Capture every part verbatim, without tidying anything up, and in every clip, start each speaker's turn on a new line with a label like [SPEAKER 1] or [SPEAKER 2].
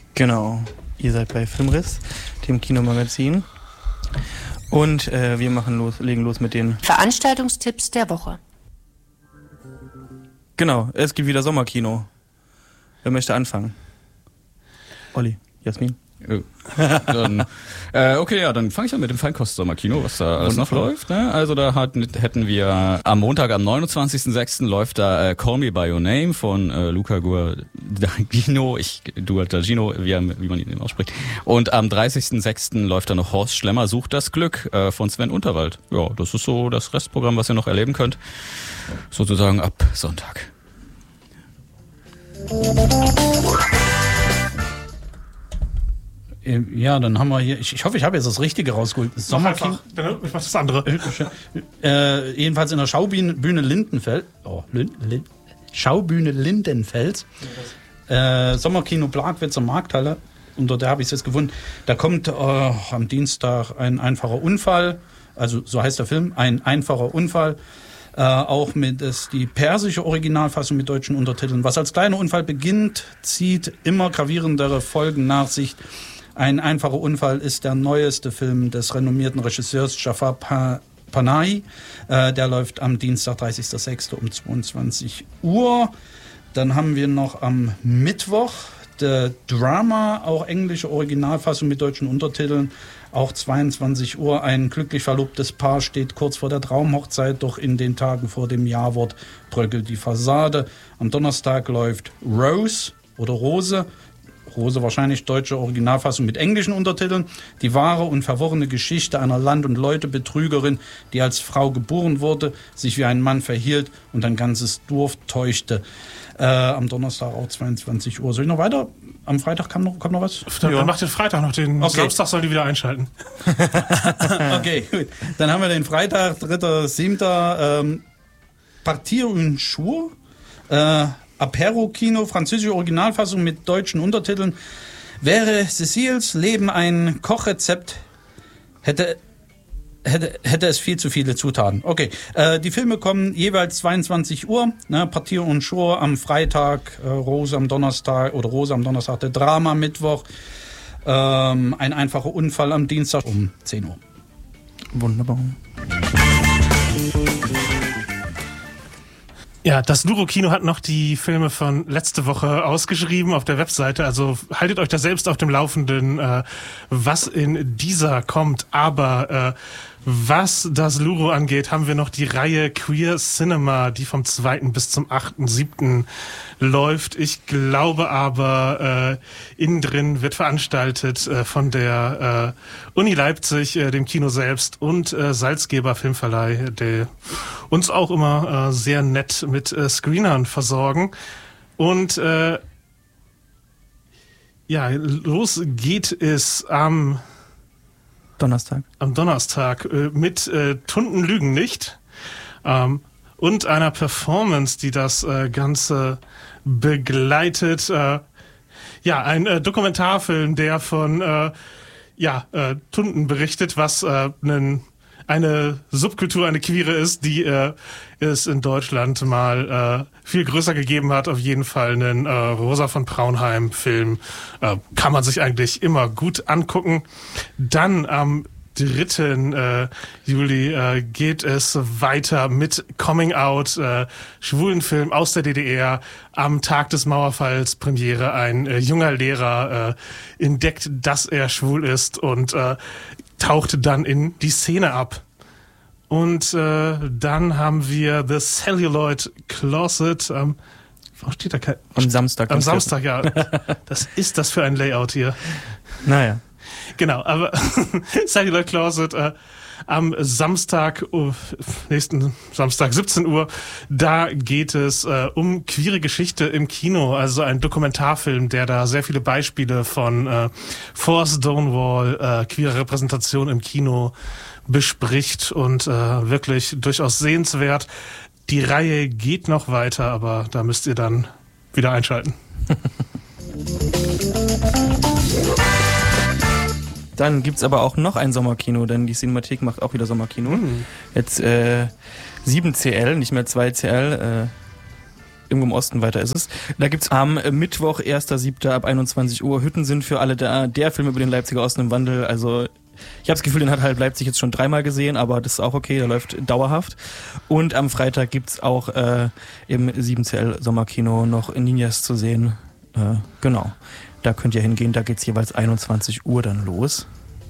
[SPEAKER 1] Genau, ihr seid bei Filmriss, dem Kinomagazin. Und äh, wir machen los, legen los mit den
[SPEAKER 2] Veranstaltungstipps der Woche.
[SPEAKER 1] Genau, es gibt wieder Sommerkino. Wer möchte anfangen? Olli, Jasmin?
[SPEAKER 3] dann, äh, okay, ja, dann fange ich an mit dem Feinkost-Sommerkino, was da alles noch läuft. Ne? Also da hat, hätten wir am Montag, am neunundzwanzigsten sechsten läuft da äh, Call Me By Your Name von äh, Luca Guadagnino, ich Guadagnino, wie, wie man ihn eben ausspricht. Und am dreißigsten sechsten läuft da noch Horst Schlemmer sucht das Glück äh, von Sven Unterwald. Ja, das ist so das Restprogramm, was ihr noch erleben könnt. Sozusagen ab Sonntag.
[SPEAKER 4] Ja, dann haben wir hier, ich, ich hoffe, ich habe jetzt das Richtige rausgeholt.
[SPEAKER 5] Sommerkino. Ich mach das andere.
[SPEAKER 4] äh, jedenfalls in der Schaubühne Bühne Lindenfeld. Oh, Lind, Lind, Schaubühne Lindenfels. Äh, Sommerkino Plagwitzer Markthalle. Unter der habe ich es jetzt gefunden. Da kommt äh, am Dienstag ein einfacher Unfall. Also so heißt der Film. Ein einfacher Unfall. Äh, auch mit ist die persische Originalfassung mit deutschen Untertiteln. Was als kleiner Unfall beginnt, zieht immer gravierendere Folgen nach sich. Ein einfacher Unfall ist der neueste Film des renommierten Regisseurs Jafar pa- Panahi. Äh, der läuft am Dienstag, dreißigsten sechsten um zweiundzwanzig Uhr. Dann haben wir noch am Mittwoch The Drama, auch englische Originalfassung mit deutschen Untertiteln. Auch zweiundzwanzig Uhr. Ein glücklich verlobtes Paar steht kurz vor der Traumhochzeit, doch in den Tagen vor dem Jawort bröckelt die Fassade. Am Donnerstag läuft Rose oder Rose. Rose wahrscheinlich deutsche Originalfassung mit englischen Untertiteln. Die wahre und verworrene Geschichte einer Land- und Leutebetrügerin, die als Frau geboren wurde, sich wie ein Mann verhielt und ein ganzes Dorf täuschte. Äh, am Donnerstag auch zweiundzwanzig Uhr. Soll ich noch weiter? Am Freitag kam noch, kommt noch was?
[SPEAKER 5] Dann
[SPEAKER 1] Ja.
[SPEAKER 5] macht den Freitag noch, den
[SPEAKER 4] Okay.
[SPEAKER 5] Samstag sollen die wieder einschalten.
[SPEAKER 4] Okay, gut. Dann haben wir den Freitag, dritter siebter Ähm, Partir un Jour. Äh, Apero-Kino, französische Originalfassung mit deutschen Untertiteln. Wäre Cecils Leben ein Kochrezept, hätte, hätte, hätte es viel zu viele Zutaten. Okay, äh, die Filme kommen jeweils zweiundzwanzig Uhr. Ne, Partir un Jour am Freitag, äh, Rose am Donnerstag oder Rose am Donnerstag, der Drama am Mittwoch. Ähm, ein einfacher Unfall am Dienstag um zehn Uhr.
[SPEAKER 1] Wunderbar.
[SPEAKER 5] Ja, das Luro-Kino hat noch die Filme von letzte Woche ausgeschrieben auf der Webseite. Also haltet euch da selbst auf dem Laufenden, äh, was in dieser kommt. Aber äh, was das Luro angeht, haben wir noch die Reihe Queer Cinema, die vom zweiten bis zum achten siebten läuft. Ich glaube aber, äh, innen drin wird veranstaltet äh, von der äh, Uni Leipzig, äh, dem Kino selbst und äh, Salzgeber Filmverleih, der uns auch immer äh, sehr nett mit äh, Screenern versorgen. Und äh, ja, los geht es am
[SPEAKER 1] Donnerstag.
[SPEAKER 5] am Donnerstag äh, mit äh, Tunden lügen nicht ähm, und einer Performance, die das äh, Ganze begleitet. Äh, ja, ein äh, Dokumentarfilm, der von äh, ja, äh, Tunden berichtet, was äh, einen eine Subkultur, eine queere ist, die äh, es in Deutschland mal äh, viel größer gegeben hat. Auf jeden Fall einen äh, Rosa von Braunheim-Film äh, kann man sich eigentlich immer gut angucken. Dann am dritten Äh, Juli äh, geht es weiter mit Coming Out, äh, schwulen Film aus der D D R. Am Tag des Mauerfalls Premiere. Ein äh, junger Lehrer äh, entdeckt, dass er schwul ist und äh, tauchte dann in die Szene ab. Und äh, dann haben wir The Celluloid Closet. Ähm, warum steht da kein...
[SPEAKER 1] Am Samstag.
[SPEAKER 5] Am Samstag, ja. Das ist das für ein Layout hier.
[SPEAKER 1] Naja.
[SPEAKER 5] Genau, aber Celluloid Closet äh, am Samstag, oh, nächsten Samstag, siebzehn Uhr, da geht es äh, um queere Geschichte im Kino, also ein Dokumentarfilm, der da sehr viele Beispiele von äh, vor Stonewall, äh, queere Repräsentation im Kino bespricht und äh, wirklich durchaus sehenswert. Die Reihe geht noch weiter, aber da müsst ihr dann wieder einschalten.
[SPEAKER 1] Dann gibt's aber auch noch ein Sommerkino, denn die Cinemathek macht auch wieder Sommerkino. Mhm. Jetzt äh, sieben C L, nicht mehr zwei C L. Äh, irgendwo im Osten weiter ist es. Da gibt's am Mittwoch, erster siebter ab einundzwanzig Uhr. Hütten sind für alle da. Der Film über den Leipziger Osten im Wandel. Also ich habe das Gefühl, den hat halt Leipzig jetzt schon dreimal gesehen, aber das ist auch okay, der läuft dauerhaft. Und am Freitag gibt's auch äh, im sieben C L Sommerkino noch Ninjas zu sehen. Äh, genau, da könnt ihr hingehen, da geht's jeweils einundzwanzig Uhr dann los.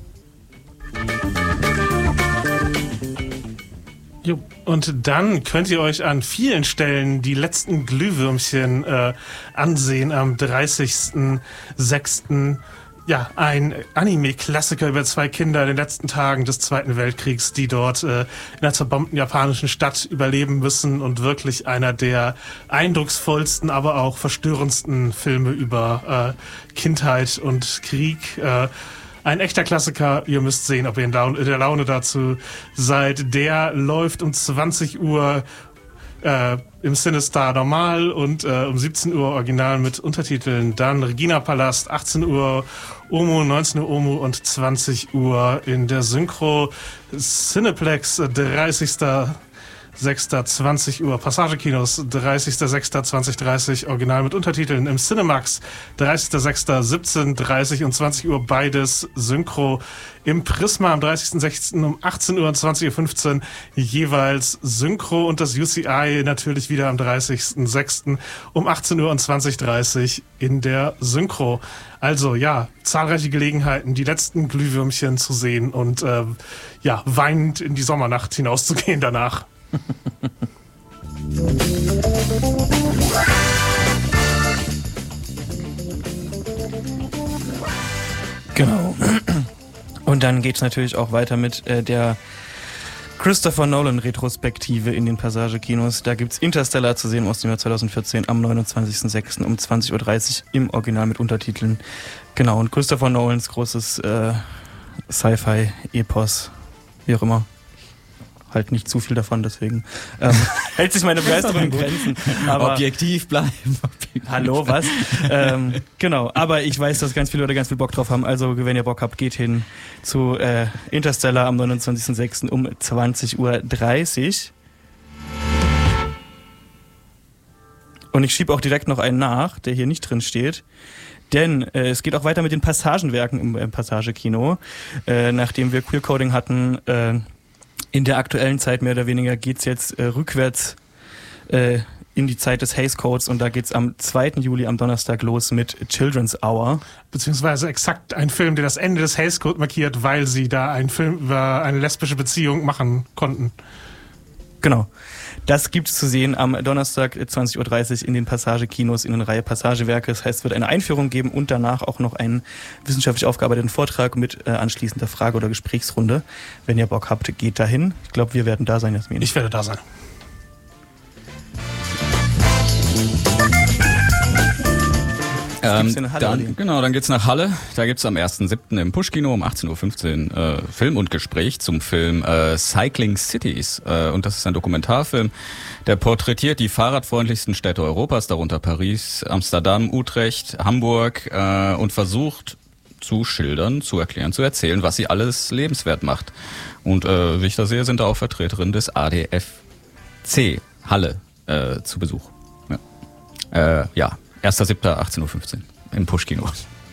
[SPEAKER 5] Jo. Und dann könnt ihr euch an vielen Stellen die letzten Glühwürmchen äh, ansehen am dreißigsten sechsten Ja, ein Anime-Klassiker über zwei Kinder in den letzten Tagen des Zweiten Weltkriegs, die dort äh, in einer zerbombten japanischen Stadt überleben müssen und wirklich einer der eindrucksvollsten, aber auch verstörendsten Filme über äh, Kindheit und Krieg. Äh, Ein echter Klassiker, ihr müsst sehen, ob ihr in Laune, in der Laune dazu seid. Der läuft um zwanzig Uhr äh, im Cinestar normal und äh, um siebzehn Uhr original mit Untertiteln. Dann Regina Palast, achtzehn Uhr Omo, neunzehn Uhr Omo und zwanzig Uhr in der Synchro. Cineplex, dreißigster sechster zwanzig Uhr, Passagekinos, dreißigster sechster zwanzig dreißig, original mit Untertiteln im Cinemax, dreißigster sechster siebzehn dreißig und zwanzig Uhr, beides Synchro. Im Prisma am dreißigsten sechsten um achtzehn Uhr und zwanzig Uhr fünfzehn jeweils Synchro und das U C I natürlich wieder am dreißigsten sechsten um achtzehn Uhr und zwanzig dreißig in der Synchro. Also ja, zahlreiche Gelegenheiten, die letzten Glühwürmchen zu sehen und äh, ja, weinend in die Sommernacht hinauszugehen danach.
[SPEAKER 1] Genau. Und dann geht's natürlich auch weiter mit äh, der Christopher Nolan Retrospektive in den Passagekinos. Da gibt's Interstellar zu sehen aus dem Jahr zweitausendvierzehn am neunundzwanzigsten sechsten um zwanzig Uhr dreißig im Original mit Untertiteln. Genau, und Christopher Nolans großes äh, Sci-Fi-Epos, wie auch immer. Halt nicht zu viel davon, deswegen ähm, hält sich meine Begeisterung in Grenzen.
[SPEAKER 3] Aber objektiv bleiben.
[SPEAKER 1] Hallo, was? ähm, genau, aber ich weiß, dass ganz viele Leute ganz viel Bock drauf haben. Also, wenn ihr Bock habt, geht hin zu äh, Interstellar am neunundzwanzigsten sechsten um zwanzig Uhr dreißig. Und ich schiebe auch direkt noch einen nach, der hier nicht drin steht. Denn äh, es geht auch weiter mit den Passagenwerken im, im Passagekino. Äh, nachdem wir Queer Coding hatten, äh, in der aktuellen Zeit mehr oder weniger geht's jetzt äh, rückwärts äh, in die Zeit des Hays Codes und da geht's am zweiten Juli am Donnerstag los mit Children's Hour.
[SPEAKER 5] Beziehungsweise exakt ein Film, der das Ende des Hays Code markiert, weil sie da einen Film über eine lesbische Beziehung machen konnten.
[SPEAKER 1] Genau. Das gibt's zu sehen am Donnerstag zwanzig Uhr dreißig in den Passagekinos in der Reihe Passagewerke. Das heißt, es wird eine Einführung geben und danach auch noch einen wissenschaftlich aufgearbeiteten Vortrag mit äh, anschließender Frage- oder Gesprächsrunde. Wenn ihr Bock habt, geht dahin. Ich glaube, wir werden da sein, Jasmin.
[SPEAKER 5] Ich werde da sein.
[SPEAKER 3] Ähm, dann, genau, dann geht's nach Halle. Da gibt's am ersten siebten im Push-Kino um achtzehn Uhr fünfzehn äh, Film und Gespräch zum Film äh, Cycling Cities. Äh, und das ist ein Dokumentarfilm, der porträtiert die fahrradfreundlichsten Städte Europas, darunter Paris, Amsterdam, Utrecht, Hamburg äh, und versucht zu schildern, zu erklären, zu erzählen, was sie alles lebenswert macht. Und äh, wie ich da sehe, sind da auch Vertreterinnen des A D F C Halle äh, zu Besuch. Ja. Äh, ja. erster siebter achtzehn Uhr fünfzehn im Push-Kino.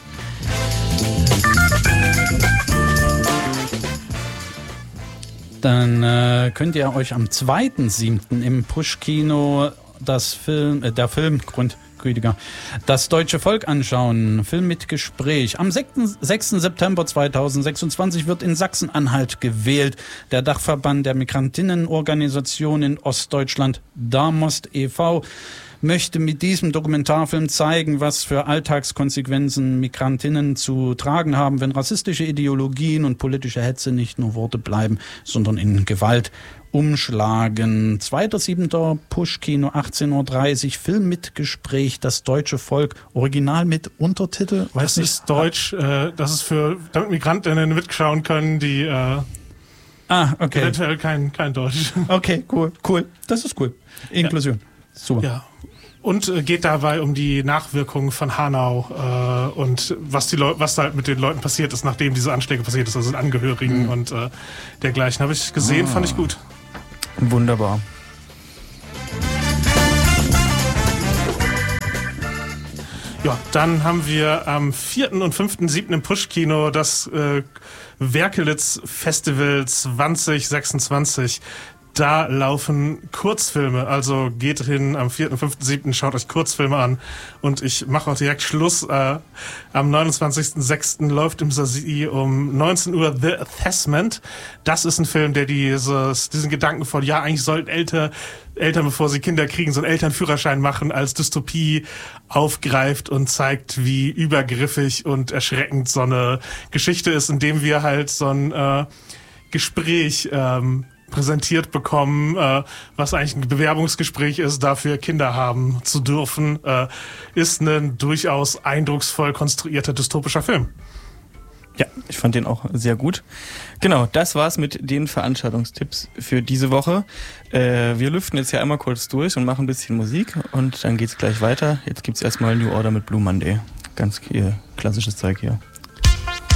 [SPEAKER 4] Dann äh, könnt ihr euch am zweiten siebten im Push-Kino das Film, äh, der Film, Grundgütiger, das deutsche Volk anschauen. Film mit Gespräch. Am sechsten September zweitausendsechsundzwanzig wird in Sachsen-Anhalt gewählt. Der Dachverband der Migrantinnenorganisation in Ostdeutschland, Damost e V, möchte mit diesem Dokumentarfilm zeigen, was für Alltagskonsequenzen Migrantinnen zu tragen haben, wenn rassistische Ideologien und politische Hetze nicht nur Worte bleiben, sondern in Gewalt umschlagen. zweiter siebter Push-Kino, achtzehn Uhr dreißig, Film mit Gespräch, das deutsche Volk, original mit Untertitel.
[SPEAKER 5] Weiß das nicht. Ist Deutsch, äh, das ist für, damit Migrantinnen mitschauen können, die äh,
[SPEAKER 4] ah, okay.
[SPEAKER 5] eventuell kein, kein Deutsch.
[SPEAKER 4] Okay, cool, cool. Das ist cool. Inklusion. Ja. Super.
[SPEAKER 5] Ja. Und äh, geht dabei um die Nachwirkungen von Hanau äh, und was die Leute, was da halt mit den Leuten passiert ist, nachdem diese Anschläge passiert ist, also Angehörigen mhm. und äh, dergleichen. Habe ich gesehen, ah. fand ich gut.
[SPEAKER 1] Wunderbar.
[SPEAKER 5] Ja, dann haben wir am vierten und fünften siebten im Push-Kino das äh, Werkelitz Festival zwanzig sechsundzwanzig. Da laufen Kurzfilme, also geht hin am vierten, fünften, siebten, schaut euch Kurzfilme an. Und ich mache auch direkt Schluss. Äh, am neunundzwanzigsten sechsten läuft im Sasi um neunzehn Uhr The Assessment. Das ist ein Film, der dieses, diesen Gedanken von, ja, eigentlich sollten Eltern, Eltern, bevor sie Kinder kriegen, so einen Elternführerschein machen, als Dystopie aufgreift und zeigt, wie übergriffig und erschreckend so eine Geschichte ist, indem wir halt so ein äh, Gespräch ähm, präsentiert bekommen, äh, was eigentlich ein Bewerbungsgespräch ist, dafür Kinder haben zu dürfen, äh, ist ein durchaus eindrucksvoll konstruierter dystopischer Film.
[SPEAKER 1] Ja, ich fand den auch sehr gut. Genau, das war's mit den Veranstaltungstipps für diese Woche. Äh, wir lüften jetzt ja einmal kurz durch und machen ein bisschen Musik und dann geht's gleich weiter. Jetzt gibt's erstmal New Order mit Blue Monday. Ganz äh, klassisches Zeug hier.